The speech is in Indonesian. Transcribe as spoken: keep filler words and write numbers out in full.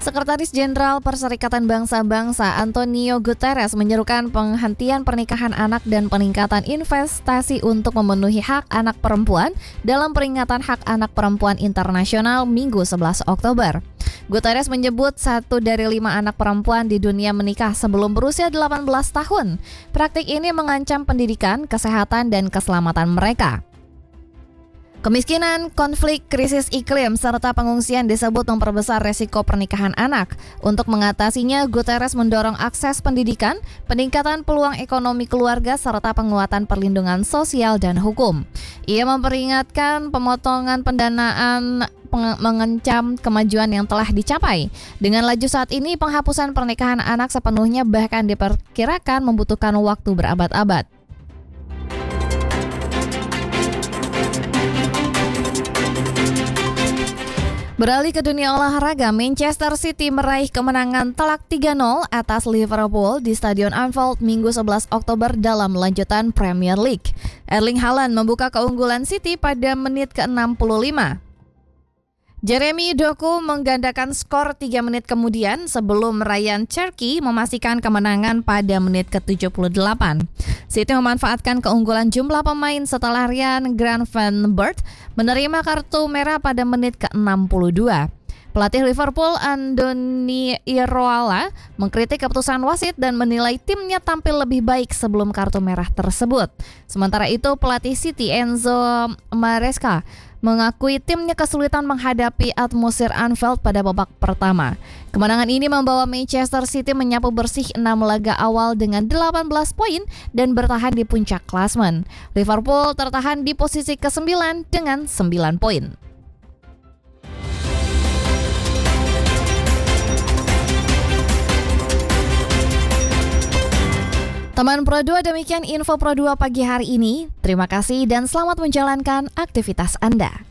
Sekretaris Jenderal Perserikatan Bangsa-Bangsa Antonio Guterres menyerukan penghentian pernikahan anak dan peningkatan investasi untuk memenuhi hak anak perempuan dalam peringatan Hak Anak Perempuan Internasional Minggu sebelas Oktober. Guterres menyebut satu dari lima anak perempuan di dunia menikah sebelum berusia delapan belas tahun. Praktik ini mengancam pendidikan, kesehatan, dan keselamatan mereka. Kemiskinan, konflik, krisis iklim, serta pengungsian disebut memperbesar resiko pernikahan anak. Untuk mengatasinya, Guterres mendorong akses pendidikan, peningkatan peluang ekonomi keluarga, serta penguatan perlindungan sosial dan hukum. Ia memperingatkan pemotongan pendanaan peng- mengancam kemajuan yang telah dicapai. Dengan laju saat ini, penghapusan pernikahan anak sepenuhnya bahkan diperkirakan membutuhkan waktu berabad-abad. Beralih ke dunia olahraga, Manchester City meraih kemenangan telak tiga nol atas Liverpool di Stadion Anfield Minggu sebelas Oktober dalam lanjutan Premier League. Erling Haaland membuka keunggulan City pada menit ke enam puluh lima. Jeremy Doku menggandakan skor tiga menit kemudian sebelum Ryan Cherki memastikan kemenangan pada menit ke tujuh puluh delapan. City memanfaatkan keunggulan jumlah pemain setelah Ryan Gravenberch menerima kartu merah pada menit ke enam puluh dua. Pelatih Liverpool Andoni Iraola mengkritik keputusan wasit dan menilai timnya tampil lebih baik sebelum kartu merah tersebut. Sementara itu, pelatih City Enzo Maresca mengakui timnya kesulitan menghadapi atmosfer Anfield pada babak pertama. Kemenangan ini membawa Manchester City menyapu bersih enam laga awal dengan delapan belas poin dan bertahan di puncak klasemen. Liverpool tertahan di posisi kesembilan dengan sembilan poin. Teman Pro dua, demikian info Pro dua pagi hari ini. Terima kasih dan selamat menjalankan aktivitas Anda.